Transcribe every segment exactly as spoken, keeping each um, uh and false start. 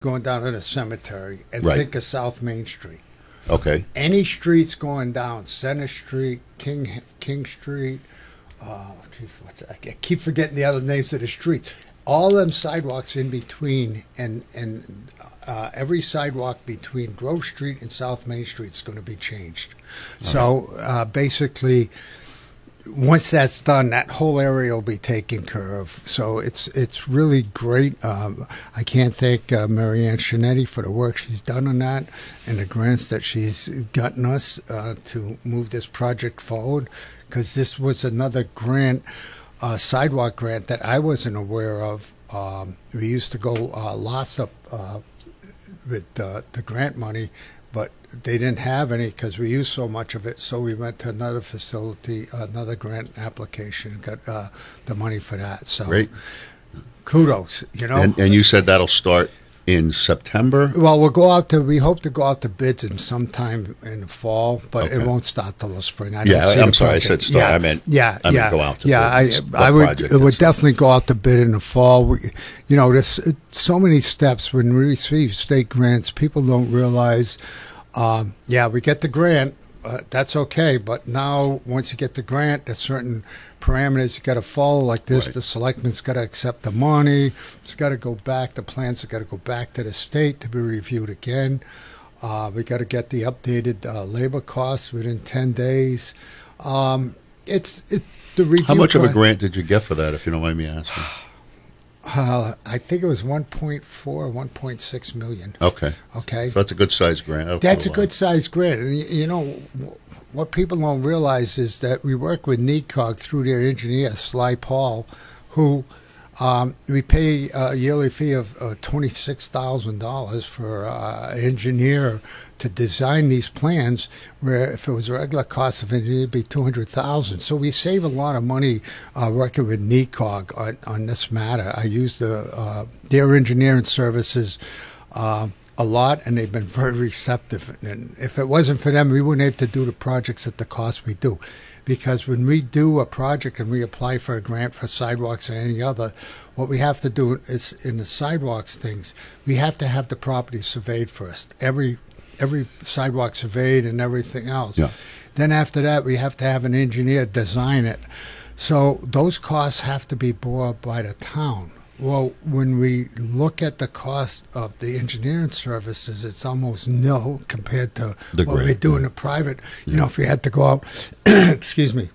going down to the cemetery and Right. think of South Main Street. Okay. Any streets going down, Center Street, King King Street, uh, geez, what's I keep forgetting the other names of the streets. All them sidewalks in between, and and uh, every sidewalk between Grove Street and South Main Street is going to be changed. So uh, basically, once that's done, that whole area will be taken care of. So it's it's really great. Um, I can't thank uh, Marianne Shinetti for the work she's done on that and the grants that she's gotten us uh, to move this project forward, because this was another grant, uh, sidewalk grant that I wasn't aware of. Um, we used to go uh, lots up uh, with uh, the grant money, but they didn't have any because we used so much of it. So we went to another facility, another grant application, got uh, the money for that. So Great. Kudos, you know. And, and you said that'll start in September? Well, we'll go out to. We hope to go out to bids in sometime in the fall, but Okay. it won't start till the spring. I Yeah, don't see I'm the sorry, I project. said start. I meant- yeah, I meant yeah, go out to yeah. bid. I, What I would. project It would is it? definitely go out to bid in the fall. We, you know, there's uh, so many steps when we receive state grants. People don't realize. Um, yeah, we get the grant. Uh, that's okay, but now once you get the grant, there's certain parameters you got to follow. Like this, Right. the selectmen's got to accept the money. It's got to go back. The plans have got to go back to the state to be reviewed again. Uh, we got to get the updated uh, labor costs within ten days. Um, it's it the review. How much of a pro- grant did you get for that, if you don't mind me asking? Uh, I think it was one point four, one point six million. Okay. Okay. So that's a good sized grant. That'll That's a go a lot. good sized grant. And, y- you know, wh- what people don't realize is that we work with NECOG through their engineer, Sly Paul, who um, we pay a yearly fee of uh, twenty-six thousand dollars for uh, an engineer to design these plans, where if it was a regular cost of engineering, it'd be two hundred thousand dollars. So we save a lot of money uh, working with NECOG on, on this matter. I use the, uh, their engineering services uh, a lot, and they've been very receptive. And if it wasn't for them, we wouldn't have to do the projects at the cost we do. Because when we do a project and we apply for a grant for sidewalks or any other, what we have to do is in the sidewalks things, we have to have the property surveyed first. Every every sidewalk surveyed and everything else. Yeah. Then after that, we have to have an engineer design it. So those costs have to be bore by the town. Well, when we look at the cost of the engineering services, it's almost nil compared to The what we grant, do in yeah. the private. You know, if we had to go out, excuse me.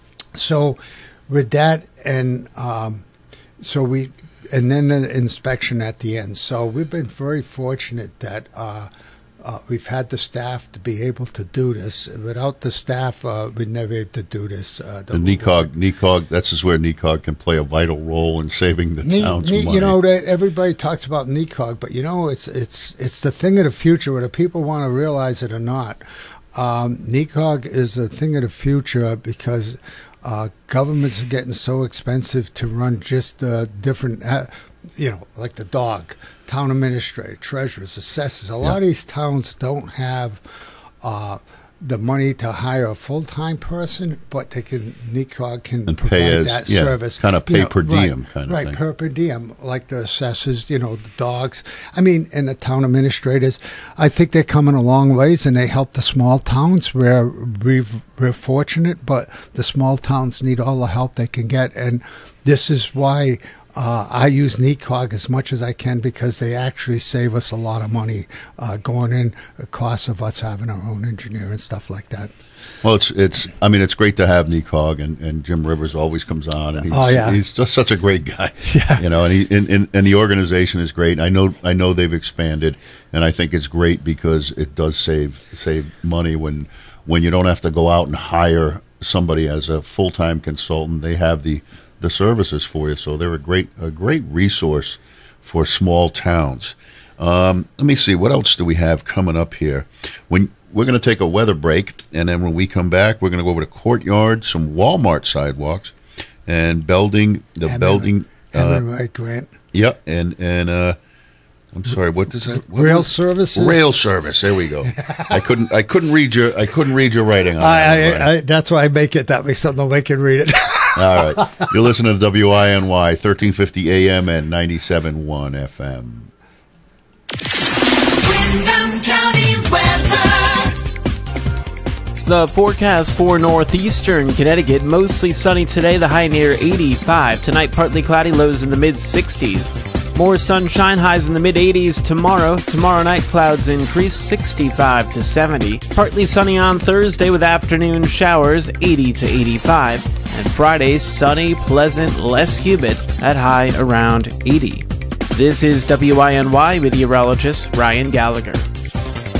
So with that, and um, so we, and then the inspection at the end. So we've been very fortunate that uh, uh, we've had the staff to be able to do this. Without the staff, uh, we'd never be able to do this. Uh, The NECOG, NECOG, that's is where NECOG can play a vital role in saving the Ne- town's ne- money. You know that everybody talks about NECOG, but you know it's it's it's the thing of the future, whether people want to realize it or not. Um, NECOG is the thing of the future because uh, governments are getting so expensive to run just uh, different, uh, you know, like the dog, town administrator, treasurers, assessors. A lot of these towns don't have uh, the money to hire a full-time person, but they can, NECOG can And pay provide as- that yeah, service. kind of You pay know, per right, diem kind of right, thing. per per diem, like the assessors, you know, the dogs. I mean, and the town administrators. I think they're coming a long ways, and they help the small towns where we've, we're fortunate, but the small towns need all the help they can get. And this is why uh, I use NECOG as much as I can, because they actually save us a lot of money uh, going in, the cost of us having our own engineer and stuff like that. Well, it's it's. I mean, it's great to have NECOG, and, and Jim Rivers always comes on, and he's, Oh, yeah. he's just such a great guy. Yeah. You know, and he and, and, and the organization is great. I know I know they've expanded, and I think it's great because it does save save money when when you don't have to go out and hire somebody as a full time consultant. They have the the services for you, so they're a great a great resource for small towns. Um, let me see, what else do we have coming up here? When we're going to take a weather break, and then when we come back, we're going to go over to Courtyard, some Walmart sidewalks, and Belding, the Hammond- Belding. Uh, Hammond Wright Grant. yep, and and uh, I'm sorry, what does that? What Rail was- services. Rail service. There we go. I couldn't. I couldn't read your. I couldn't read your writing on I, that. I, Brian. I, that's why I make it that way, so nobody can read it. All right. You're listening to W I N Y thirteen fifty A M and ninety-seven point one F M. Windham County weather. The forecast for northeastern Connecticut, mostly sunny today, the high near eighty-five. Tonight, partly cloudy, lows in the mid-sixties. More sunshine, highs in the mid-eighties tomorrow. Tomorrow night, clouds increase, sixty-five to seventy. Partly sunny on Thursday with afternoon showers, eighty to eighty-five. And Friday, sunny, pleasant, less humid, at high around eighty. This is W I N Y meteorologist Ryan Gallagher.